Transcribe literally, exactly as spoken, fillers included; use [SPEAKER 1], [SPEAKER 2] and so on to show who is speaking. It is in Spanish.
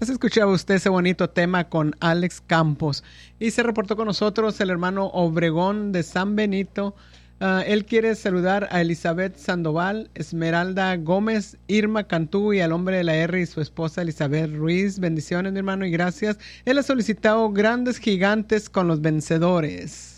[SPEAKER 1] Has escuchado usted ese bonito tema con Alex Campos. Y se reportó con nosotros el hermano Obregón de San Benito. Uh, él quiere saludar a Elizabeth Sandoval, Esmeralda Gómez, Irma Cantú y al hombre de la R y su esposa Elizabeth Ruiz. Bendiciones, mi hermano, y gracias. Él ha solicitado Grandes Gigantes con los Vencedores.